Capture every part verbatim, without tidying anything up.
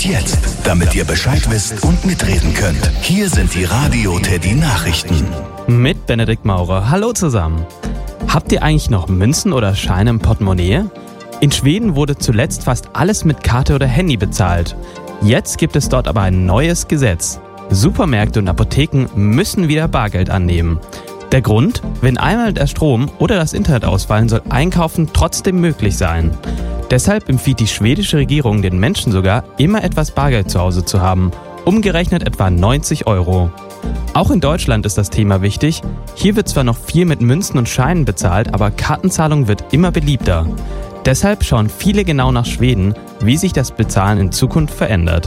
Und jetzt, damit ihr Bescheid wisst und mitreden könnt, hier sind die Radio Teddy Nachrichten. Mit Benedikt Maurer. Hallo zusammen. Habt ihr eigentlich noch Münzen oder Scheine im Portemonnaie? In Schweden wurde zuletzt fast alles mit Karte oder Handy bezahlt. Jetzt gibt es dort aber ein neues Gesetz. Supermärkte und Apotheken müssen wieder Bargeld annehmen. Der Grund? Wenn einmal der Strom oder das Internet ausfallen, soll Einkaufen trotzdem möglich sein. Deshalb empfiehlt die schwedische Regierung den Menschen sogar, immer etwas Bargeld zu Hause zu haben, umgerechnet etwa neunzig Euro. Auch in Deutschland ist das Thema wichtig. Hier wird zwar noch viel mit Münzen und Scheinen bezahlt, aber Kartenzahlung wird immer beliebter. Deshalb schauen viele genau nach Schweden, wie sich das Bezahlen in Zukunft verändert.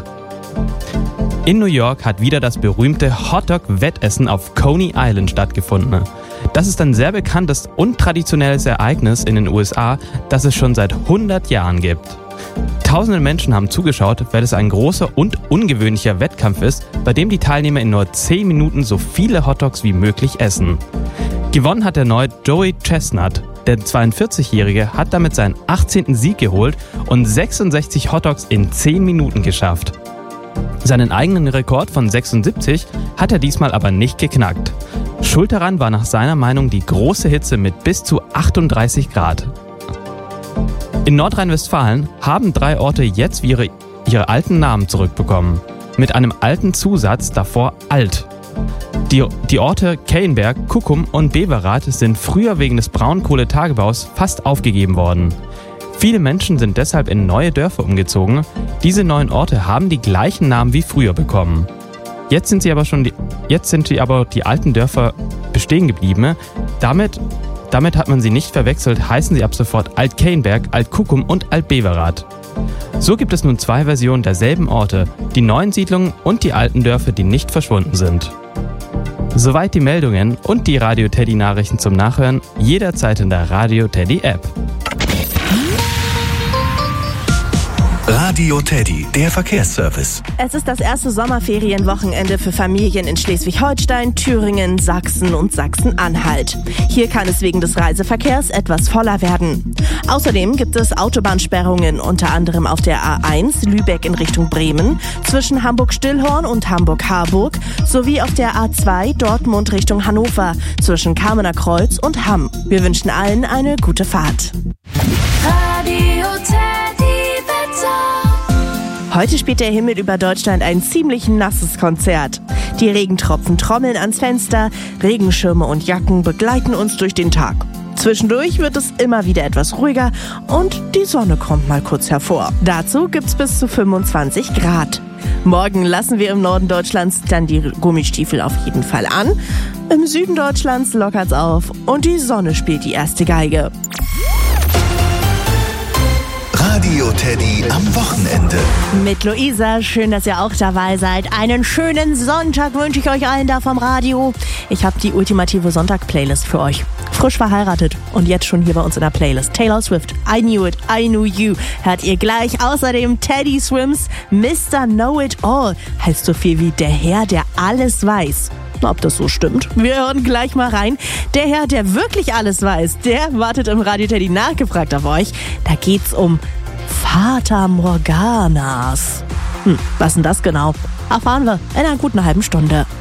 In New York hat wieder das berühmte Hotdog-Wettessen auf Coney Island stattgefunden. Das ist ein sehr bekanntes und traditionelles Ereignis in den U S A, das es schon seit hundert Jahren gibt. Tausende Menschen haben zugeschaut, weil es ein großer und ungewöhnlicher Wettkampf ist, bei dem die Teilnehmer in nur zehn Minuten so viele Hotdogs wie möglich essen. Gewonnen hat erneut Joey Chestnut. Der zweiundvierzigjährige hat damit seinen achtzehnten Sieg geholt und sechsundsechzig Hotdogs in zehn Minuten geschafft. Seinen eigenen Rekord von sechsundsiebzig hat er diesmal aber nicht geknackt. Schuld daran war nach seiner Meinung die große Hitze mit bis zu achtunddreißig Grad. In Nordrhein-Westfalen haben drei Orte jetzt ihre, ihre alten Namen zurückbekommen. Mit einem alten Zusatz davor alt. Die, die Orte Kellenberg, Kuckum und Beverath sind früher wegen des Braunkohletagebaus fast aufgegeben worden. Viele Menschen sind deshalb in neue Dörfer umgezogen. Diese neuen Orte haben die gleichen Namen wie früher bekommen. Jetzt sind sie aber schon die, jetzt sind sie aber die alten Dörfer bestehen geblieben. Damit, damit hat man sie nicht verwechselt, heißen sie ab sofort Alt-Kellenberg, Alt-Kuckum und Alt-Beverath. So gibt es nun zwei Versionen derselben Orte, die neuen Siedlungen und die alten Dörfer, die nicht verschwunden sind. Soweit die Meldungen und die Radio Teddy Nachrichten zum Nachhören, jederzeit in der Radio Teddy App. Radio Teddy, der Verkehrsservice. Es ist das erste Sommerferienwochenende für Familien in Schleswig-Holstein, Thüringen, Sachsen und Sachsen-Anhalt. Hier kann es wegen des Reiseverkehrs etwas voller werden. Außerdem gibt es Autobahnsperrungen, unter anderem auf der A eins Lübeck in Richtung Bremen, zwischen Hamburg-Stillhorn und Hamburg-Harburg, sowie auf der A zwei Dortmund Richtung Hannover, zwischen Kamener Kreuz und Hamm. Wir wünschen allen eine gute Fahrt. Radio Teddy. Heute spielt der Himmel über Deutschland ein ziemlich nasses Konzert. Die Regentropfen trommeln ans Fenster, Regenschirme und Jacken begleiten uns durch den Tag. Zwischendurch wird es immer wieder etwas ruhiger und die Sonne kommt mal kurz hervor. Dazu gibt's bis zu fünfundzwanzig Grad. Morgen lassen wir im Norden Deutschlands dann die Gummistiefel auf jeden Fall an. Im Süden Deutschlands lockert's auf und die Sonne spielt die erste Geige. Radio Teddy am Wochenende. Mit Luisa, schön, dass ihr auch dabei seid. Einen schönen Sonntag wünsche ich euch allen da vom Radio. Ich habe die ultimative Sonntag-Playlist für euch. Frisch verheiratet und jetzt schon hier bei uns in der Playlist. Taylor Swift, I Knew It, I Knew You, hört ihr gleich. Außerdem Teddy Swims, Mister Know-It-All, heißt so viel wie der Herr, der alles weiß. Ob das so stimmt? Wir hören gleich mal rein. Der Herr, der wirklich alles weiß, der wartet im Radio Teddy nachgefragt auf euch. Da geht's um Fata Morganas. Hm, was denn das genau? Erfahren wir in einer guten halben Stunde.